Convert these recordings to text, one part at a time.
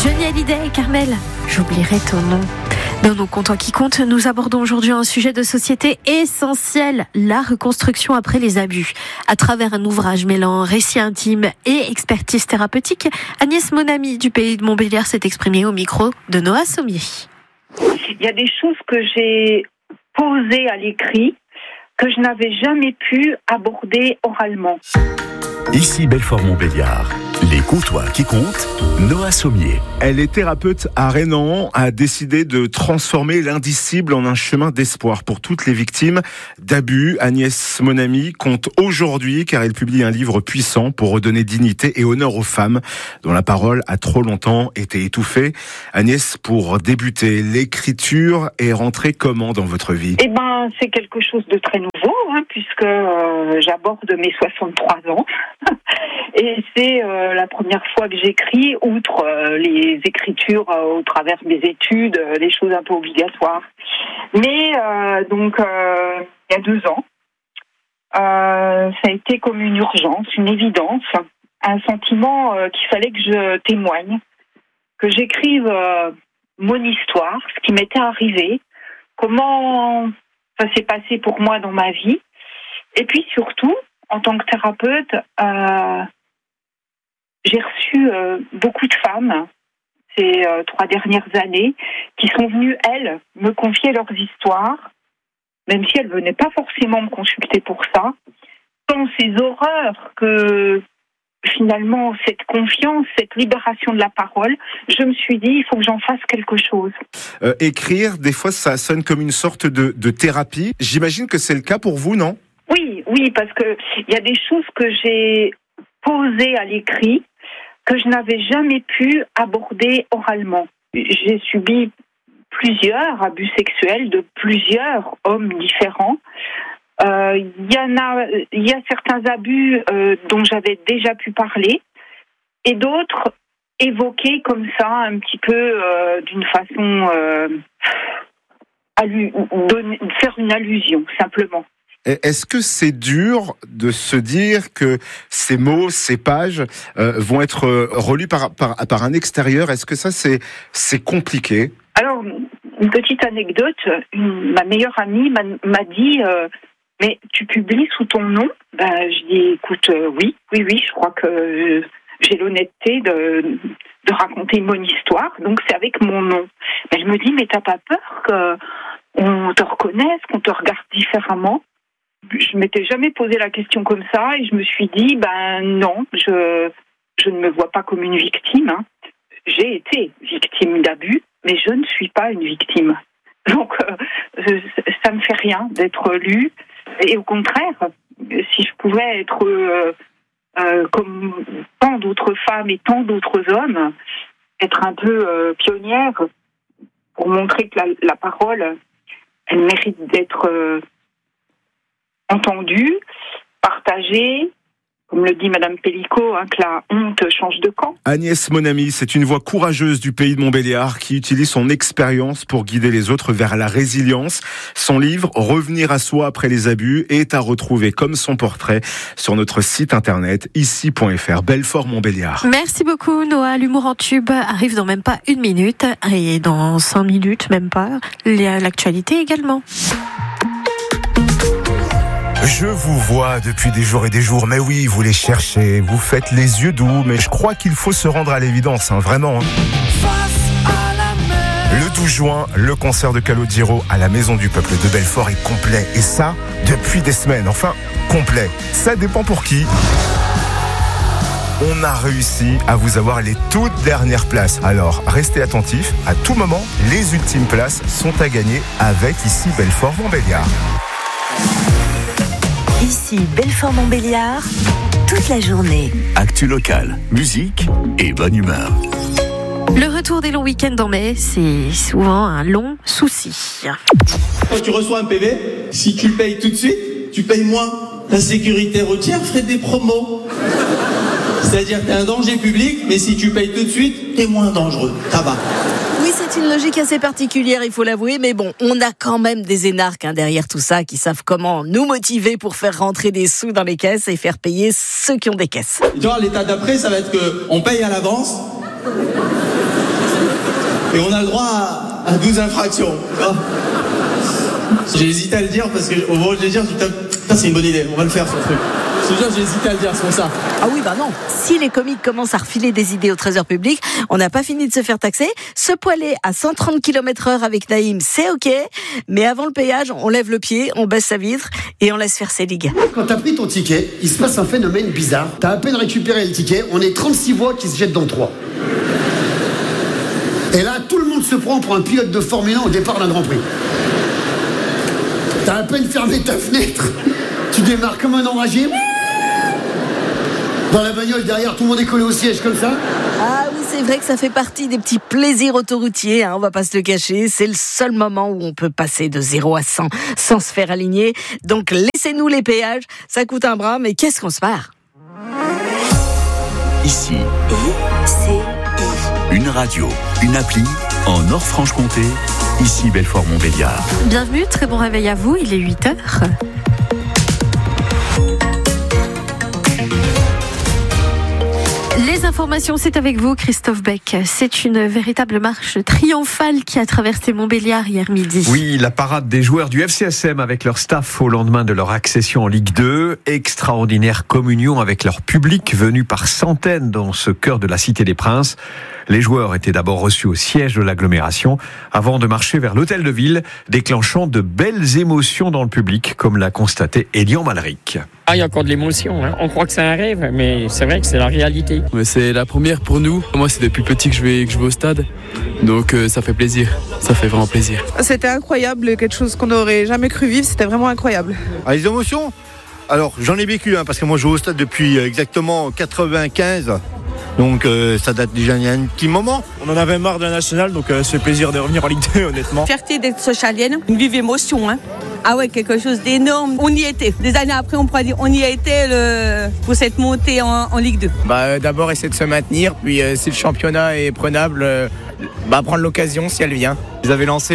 Johnny Hallyday et Carmel, j'oublierai ton nom. Dans nos comptoirs qui comptent, nous abordons aujourd'hui un sujet de société essentiel, la reconstruction après les abus. À travers un ouvrage mêlant récit intime et expertise thérapeutique, Agnès Monami du Pays de Montbéliard s'est exprimée au micro de Noah Sommier. Il y a des choses que j'ai posées à l'écrit que je n'avais jamais pu aborder oralement. Ici Belfort-Montbéliard, les comptoirs qui comptent, Noah Sommier. Elle est thérapeute à Rénan, a décidé de transformer l'indicible en un chemin d'espoir pour toutes les victimes d'abus. Agnès Monami compte aujourd'hui, car elle publie un livre puissant pour redonner dignité et honneur aux femmes dont la parole a trop longtemps été étouffée. Agnès, pour débuter, l'écriture est rentrée comment dans votre vie ? C'est quelque chose de très nouveau, puisque j'aborde mes 63 ans. Et c'est la première fois que j'écris, outre les écritures au travers de mes études, les choses un peu obligatoires. Mais il y a 2 ans, ça a été comme une urgence, une évidence, un sentiment qu'il fallait que je témoigne, que j'écrive mon histoire, ce qui m'était arrivé, comment ça s'est passé pour moi dans ma vie. Et puis surtout, en tant que thérapeute, j'ai reçu beaucoup de femmes ces 3 dernières années qui sont venues, elles, me confier leurs histoires, même si elles ne venaient pas forcément me consulter pour ça. Tant ces horreurs que finalement, cette confiance, cette libération de la parole, je me suis dit, il faut que j'en fasse quelque chose. Écrire, des fois, ça sonne comme une sorte de thérapie. J'imagine que c'est le cas pour vous, non ? Oui, parce que il y a des choses que j'ai posées à l'écrit que je n'avais jamais pu aborder oralement. J'ai subi plusieurs abus sexuels de plusieurs hommes différents. Il y a certains abus dont j'avais déjà pu parler et d'autres évoqués comme ça, un petit peu d'une façon faire une allusion, simplement. Est-ce que c'est dur de se dire que ces mots, ces pages vont être relus par un extérieur ? Est-ce que ça, c'est compliqué ? Alors, une petite anecdote. Ma meilleure amie m'a dit mais tu publies sous ton nom ? Je dis écoute, oui, je crois que j'ai l'honnêteté de raconter mon histoire, donc c'est avec mon nom. Je me dis mais t'as pas peur qu'on te reconnaisse, qu'on te regarde différemment ? Je m'étais jamais posé la question comme ça et je me suis dit non, je ne me vois pas comme une victime. J'ai été victime d'abus, mais je ne suis pas une victime. Donc ça me fait rien d'être lue. Et au contraire, si je pouvais être comme tant d'autres femmes et tant d'autres hommes, être un peu pionnière pour montrer que la parole, elle mérite d'être entendue, partagée, comme le dit Madame Pellicot, que la honte change de camp. Agnès Monami, c'est une voix courageuse du Pays de Montbéliard qui utilise son expérience pour guider les autres vers la résilience. Son livre « Revenir à soi après les abus » est à retrouver comme son portrait sur notre site internet ici.fr. Belfort-Montbéliard. Merci beaucoup Noah. L'humour en tube arrive dans même pas 1 minute et dans 5 minutes même pas. L'actualité également. Je vous vois depuis des jours et des jours, mais oui, vous les cherchez, vous faites les yeux doux, mais je crois qu'il faut se rendre à l'évidence, vraiment. Le 12 juin, le concert de Calogero à la Maison du Peuple de Belfort est complet, et ça, depuis des semaines, enfin, complet. Ça dépend pour qui. On a réussi à vous avoir les toutes dernières places. Alors, restez attentifs, à tout moment, les ultimes places sont à gagner avec ici Belfort-Montbéliard. Ici Belfort-Montbéliard, toute la journée. Actu locale, musique et bonne humeur. Le retour des longs week-ends en mai, c'est souvent un long souci. Quand tu reçois un PV, si tu le payes tout de suite, tu payes moins. La sécurité routière ferait des promos. C'est-à-dire que t'es un danger public, mais si tu payes tout de suite, t'es moins dangereux. Ça va. Oui, c'est une logique assez particulière, il faut l'avouer, mais bon, on a quand même des énarques derrière tout ça qui savent comment nous motiver pour faire rentrer des sous dans les caisses et faire payer ceux qui ont des caisses. Genre, l'état d'après, ça va être qu'on paye à l'avance Et on a le droit à 12 infractions. J'ai hésité à le dire parce qu'au moment où je l'ai dit, putain, c'est une bonne idée, on va le faire ce truc. Déjà, j'ai hésité à le dire, c'est pour ça. Ah oui, bah non. Si les comiques commencent à refiler des idées au trésor public, on n'a pas fini de se faire taxer. Se poiler à 130 km/h avec Naïm, c'est ok. Mais avant le péage, on lève le pied, on baisse sa vitre et on laisse faire ses ligues. Quand t'as pris ton ticket, il se passe un phénomène bizarre. T'as à peine récupéré le ticket, on est 36 voix qui se jettent dans le 3. Et là, tout le monde se prend pour un pilote de Formule 1 au départ d'un Grand Prix. T'as à peine fermé ta fenêtre, tu démarres comme un enragé. Dans la bagnole derrière, tout le monde est collé au siège comme ça. Ah oui, c'est vrai que ça fait partie des petits plaisirs autoroutiers, on va pas se le cacher. C'est le seul moment où on peut passer de 0 à 100 sans se faire aligner. Donc laissez-nous les péages, ça coûte un bras, mais qu'est-ce qu'on se marre. Ici, une radio, une appli en Nord-Franche-Comté. Ici Belfort-Montbéliard. Bienvenue, très bon réveil à vous, il est 8h. Les informations, c'est avec vous, Christophe Beck. C'est une véritable marche triomphale qui a traversé Montbéliard hier midi. Oui, la parade des joueurs du FCSM avec leur staff au lendemain de leur accession en Ligue 2. Extraordinaire communion avec leur public venu par centaines dans ce cœur de la Cité des Princes. Les joueurs étaient d'abord reçus au siège de l'agglomération avant de marcher vers l'hôtel de ville, déclenchant de belles émotions dans le public, comme l'a constaté Elian Malric. Il y a encore de l'émotion, On croit que c'est un rêve, mais c'est vrai que c'est la réalité. Mais c'est la première pour nous. Moi, c'est depuis petit que je vais au stade. Donc ça fait plaisir. Ça fait vraiment plaisir. C'était incroyable, quelque chose qu'on n'aurait jamais cru vivre. C'était vraiment incroyable. Les émotions ? Alors, j'en ai vécu, parce que moi, je joue au stade depuis exactement 95. Donc ça date déjà il y a un petit moment. On en avait marre de la nationale, donc c'est plaisir de revenir en Ligue 2, honnêtement. Fierté d'être socialienne, une vive émotion. Ah ouais, quelque chose d'énorme. On y était. Des années après, on pourrait dire on y a été pour cette montée en Ligue 2. D'abord essayer de se maintenir, puis si le championnat est prenable, prendre l'occasion si elle vient. Ils avaient lancé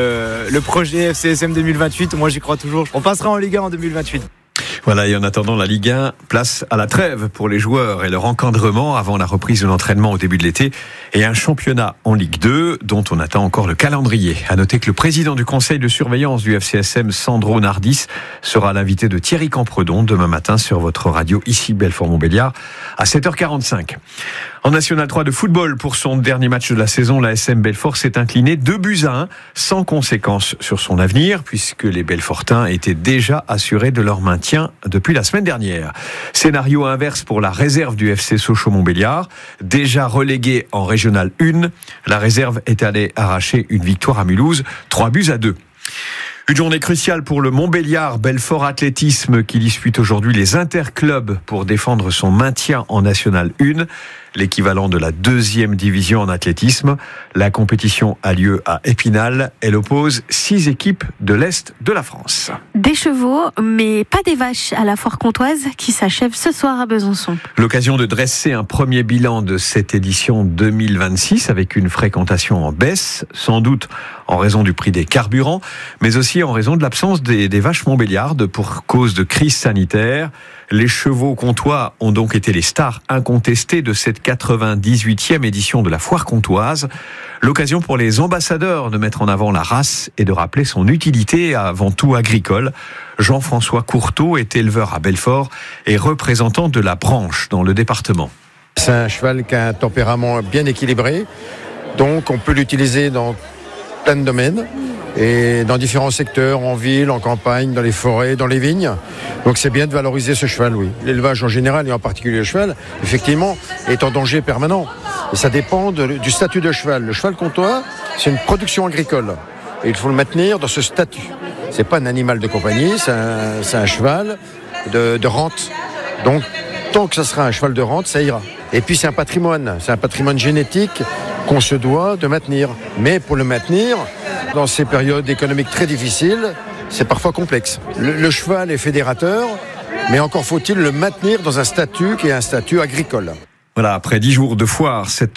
le projet FCSM 2028, moi j'y crois toujours. On passera en Ligue 1 en 2028. Voilà, et en attendant la Ligue 1, place à la trêve pour les joueurs et leur encadrement avant la reprise de l'entraînement au début de l'été et un championnat en Ligue 2 dont on attend encore le calendrier. À noter que le président du conseil de surveillance du FCSM, Sandro Nardis, sera l'invité de Thierry Campredon demain matin sur votre radio ici Belfort-Montbéliard à 7h45. En National 3 de football, pour son dernier match de la saison, la SM Belfort s'est inclinée 2-1, sans conséquence sur son avenir, puisque les Belfortins étaient déjà assurés de leur maintien depuis la semaine dernière. Scénario inverse pour la réserve du FC Sochaux-Montbéliard, déjà reléguée en Régional 1. La réserve est allée arracher une victoire à Mulhouse, 3-2. Une journée cruciale pour le Montbéliard Belfort Athlétisme qui dispute aujourd'hui les interclubs pour défendre son maintien en National 1, l'équivalent de la 2e division en athlétisme. La compétition a lieu à Épinal. Elle oppose 6 équipes de l'Est de la France. Des chevaux, mais pas des vaches à la foire comtoise qui s'achève ce soir à Besançon. L'occasion de dresser un premier bilan de cette édition 2026 avec une fréquentation en baisse, sans doute en raison du prix des carburants, mais aussi en raison de l'absence des vaches montbéliardes pour cause de crise sanitaire. Les chevaux comtois ont donc été les stars incontestées de cette 98e édition de la foire comtoise. L'occasion pour les ambassadeurs de mettre en avant la race et de rappeler son utilité avant tout agricole. Jean-François Courteau est éleveur à Belfort et représentant de la branche dans le département. C'est un cheval qui a un tempérament bien équilibré, donc on peut l'utiliser dans plein de domaines et dans différents secteurs, en ville, en campagne, dans les forêts, dans les vignes. Donc c'est bien de valoriser ce cheval, oui. L'élevage en général et en particulier le cheval, effectivement, est en danger permanent. Et ça dépend du statut de cheval. Le cheval comtois, c'est une production agricole. Et il faut le maintenir dans ce statut. C'est pas un animal de compagnie, c'est un cheval de rente. Donc tant que ça sera un cheval de rente, ça ira. Et puis c'est un patrimoine génétique qu'on se doit de maintenir. Mais pour le maintenir, dans ces périodes économiques très difficiles, c'est parfois complexe. Le cheval est fédérateur, mais encore faut-il le maintenir dans un statut qui est un statut agricole. Voilà, après 10 jours de foire, cette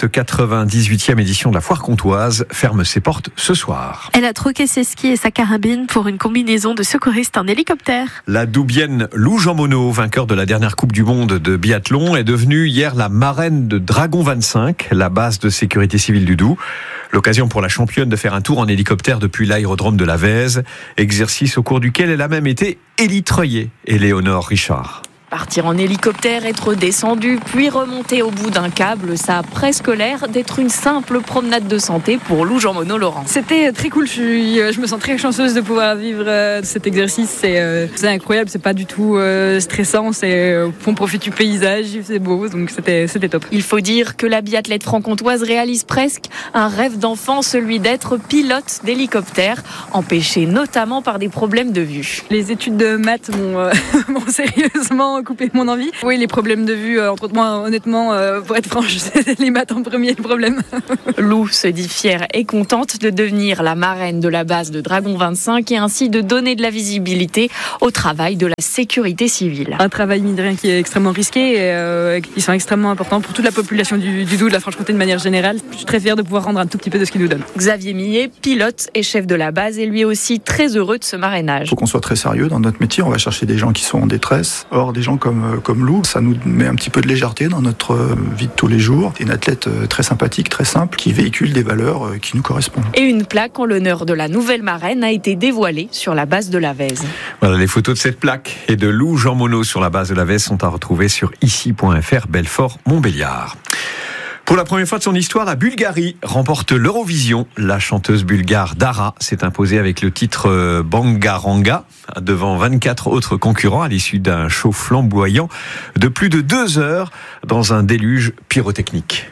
98e édition de la foire comtoise ferme ses portes ce soir. Elle a troqué ses skis et sa carabine pour une combinaison de secouriste en hélicoptère. La Doubienne Lou Jean Monod, vainqueur de la dernière Coupe du Monde de biathlon, est devenue hier la marraine de Dragon 25, la base de sécurité civile du Doubs. L'occasion pour la championne de faire un tour en hélicoptère depuis l'aérodrome de la Vèze, exercice au cours duquel elle a même été élitreillée. Éléonore Richard. Partir en hélicoptère, être descendu, puis remonter au bout d'un câble, ça a presque l'air d'être une simple promenade de santé pour Lou Jean Monod Laurent. C'était très cool, je me sens très chanceuse de pouvoir vivre cet exercice. C'est incroyable, c'est pas du tout stressant, on profite du paysage, c'est beau, donc c'était top. Il faut dire que la biathlète franc-comtoise réalise presque un rêve d'enfant, celui d'être pilote d'hélicoptère, empêché notamment par des problèmes de vue. Les études de maths m'ont sérieusement coupé mon envie. Oui, les problèmes de vue, entre autres, moi, honnêtement, pour être franche, c'est les maths en premier le problème. Lou se dit fière et contente de devenir la marraine de la base de Dragon 25 et ainsi de donner de la visibilité au travail de la sécurité civile. Un travail, mine de rien, qui est extrêmement risqué et qui sont extrêmement importants pour toute la population du Doubs, de la Franche-Comté de manière générale. Je suis très fière de pouvoir rendre un tout petit peu de ce qu'ils nous donnent. Xavier Millet, pilote et chef de la base, est lui aussi très heureux de ce marrainage. Il faut qu'on soit très sérieux dans notre métier. On va chercher des gens qui sont en détresse. Or, des gens comme Lou, ça nous met un petit peu de légèreté dans notre vie de tous les jours. C'est une athlète très sympathique, très simple, qui véhicule des valeurs qui nous correspondent. Et une plaque en l'honneur de la nouvelle marraine a été dévoilée sur la base de la Vèze. Voilà, les photos de cette plaque et de Lou Jean Monod sur la base de la Vèze sont à retrouver sur ici.fr Belfort-Montbéliard. Pour la première fois de son histoire, la Bulgarie remporte l'Eurovision. La chanteuse bulgare Dara s'est imposée avec le titre Bangaranga devant 24 autres concurrents à l'issue d'un show flamboyant de plus de 2 heures dans un déluge pyrotechnique.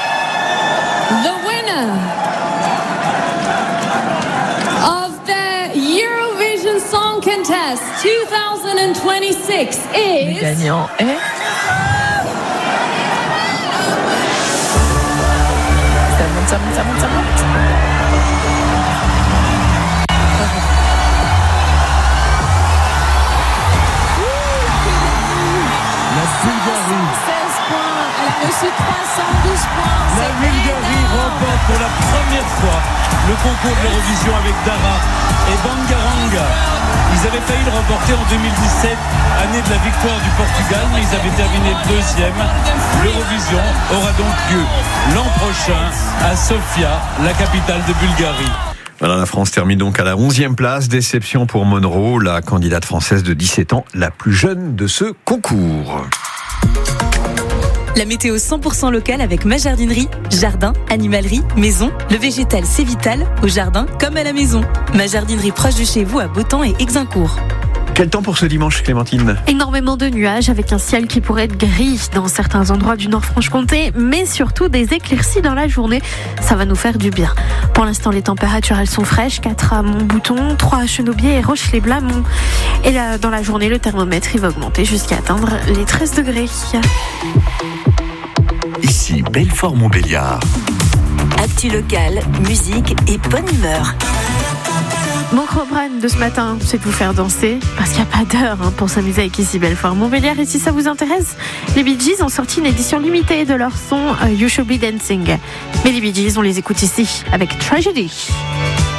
The winner of the Eurovision Song Contest 2026 is... Le gagnant est... Ça monte. La Bulgarie. 16 points. Elle a reçu 312 points. La Bulgarie remporte pour la première fois le concours de l'Eurovision avec Dara et Bangaranga. Ils avaient failli le remporter en 2017, année de la victoire du Portugal, mais ils avaient terminé deuxième. L'Eurovision aura donc lieu l'an prochain à Sofia, la capitale de Bulgarie. Voilà, la France termine donc à la 11e place. Déception pour Monroe, la candidate française de 17 ans, la plus jeune de ce concours. La météo 100% locale avec ma jardinerie. Jardin, animalerie, maison. Le végétal, c'est vital, au jardin comme à la maison. Ma jardinerie proche de chez vous à Beautemps et Exincourt. Quel temps pour ce dimanche, Clémentine ? Énormément de nuages avec un ciel qui pourrait être gris dans certains endroits du Nord-Franche-Comté, mais surtout des éclaircies dans la journée. Ça va nous faire du bien. Pour l'instant, les températures, elles sont fraîches. 4 à Montbouton, 3 à Chenaubier et Roche-les-Blamont. Et là, dans la journée, le thermomètre, il va augmenter jusqu'à atteindre les 13 degrés. Ici, Belfort-Montbéliard. Actu locale, musique et bonne humeur. Mon Chrobran de ce matin, c'est de vous faire danser, parce qu'il n'y a pas d'heure pour s'amuser avec ici Belfort-Montbéliard. Et si ça vous intéresse, les Bee Gees ont sorti une édition limitée de leur son You Should Be Dancing. Mais les Bee Gees, on les écoute ici avec Tragedy.